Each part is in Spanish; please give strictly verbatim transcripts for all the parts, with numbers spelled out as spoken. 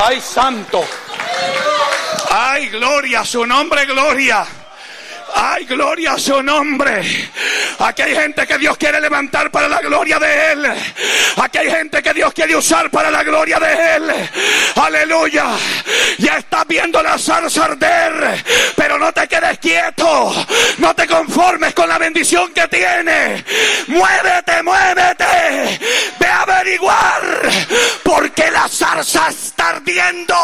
Ay, santo. Ay, gloria a su nombre, gloria. Ay, gloria a su nombre. Aquí hay gente que Dios quiere levantar para la gloria de Él. Aquí hay gente que Dios quiere usar para la gloria de Él. Aleluya. Ya estás viendo la zarza arder, pero no te quedes quieto. No te conformes con la bendición que tienes. Muévete, muévete. Ve a averiguar por qué la zarza está ardiendo.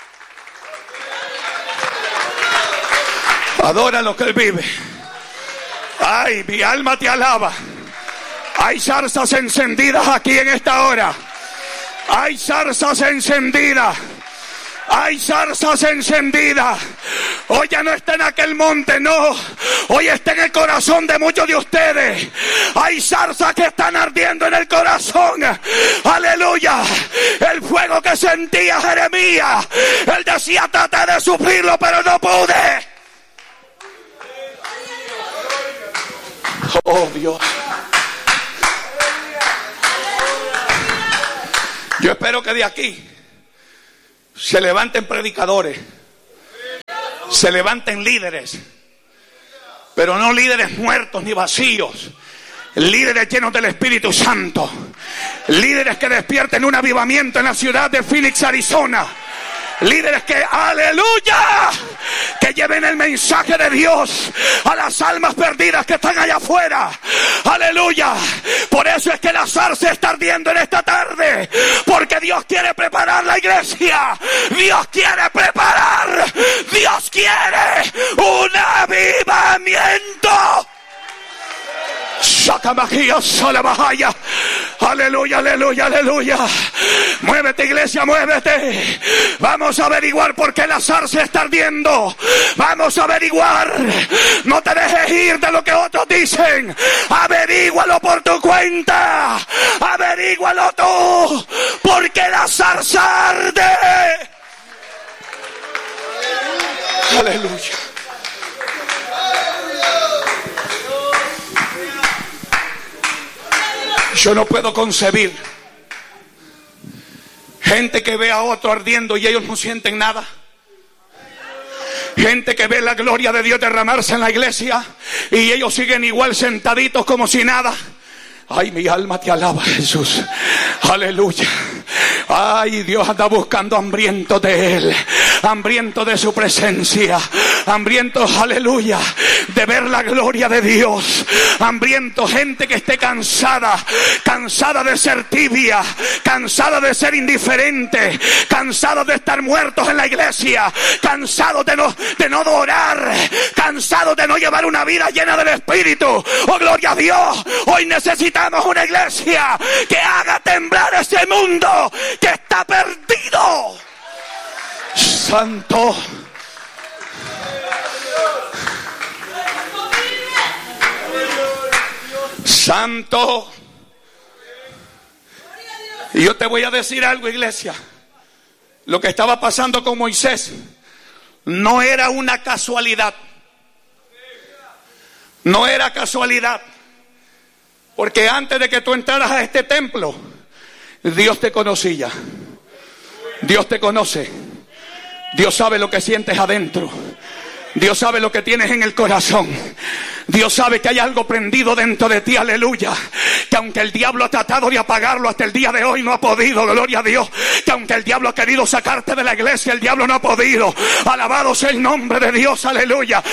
Adora lo que Él vive. Ay, mi alma te alaba. Hay zarzas encendidas aquí en esta hora. Hay zarzas encendidas. Hay zarzas encendidas. Hoy ya no está en aquel monte, no. Hoy está en el corazón de muchos de ustedes. Hay zarzas que están ardiendo en el corazón. Aleluya. El fuego que sentía Jeremías. Él decía, traté de sufrirlo, pero no pude. Oh, Dios. Yo espero que de aquí se levanten predicadores, se levanten líderes, pero no líderes muertos ni vacíos, líderes llenos del Espíritu Santo, líderes que despierten un avivamiento en la ciudad de Phoenix, Arizona. Líderes que, aleluya, que lleven el mensaje de Dios a las almas perdidas que están allá afuera. Aleluya. Por eso es que la zarza está ardiendo en esta tarde. Porque Dios quiere preparar la iglesia. Dios quiere preparar. Dios quiere un avivamiento. Aleluya, aleluya, aleluya. Muévete, iglesia, muévete. Vamos a averiguar por qué la zarza está ardiendo. Vamos a averiguar. No te dejes ir de lo que otros dicen. Averígualo por tu cuenta. Averígualo tú. Porque la zarza arde. Aleluya. Yo no puedo concebir gente que ve a otro ardiendo y ellos no sienten nada. Gente que ve la gloria de Dios derramarse en la iglesia y ellos siguen igual sentaditos como si nada. Ay, mi alma te alaba, Jesús. Aleluya. Ay, Dios anda buscando hambrientos de Él, hambrientos de su presencia, hambrientos, aleluya, de ver la gloria de Dios, hambrientos, gente que esté cansada, cansada de ser tibia, cansada de ser indiferente, cansados de estar muertos en la iglesia, cansados de no, de no adorar, cansados de no llevar una vida llena del Espíritu. Oh, gloria a Dios. Hoy necesitamos una iglesia que haga temblar ese mundo que está perdido. Santo. Santo. Y yo te voy a decir algo, iglesia. Lo que estaba pasando con Moisés no era una casualidad. No era casualidad. Porque antes de que tú entraras a este templo, Dios te conocía. Dios te conoce. Dios sabe lo que sientes adentro. Dios sabe lo que tienes en el corazón. Dios sabe que hay algo prendido dentro de ti, aleluya. Que aunque el diablo ha tratado de apagarlo hasta el día de hoy, no ha podido, gloria a Dios. Que aunque el diablo ha querido sacarte de la iglesia, el diablo no ha podido. Alabado sea el nombre de Dios, aleluya.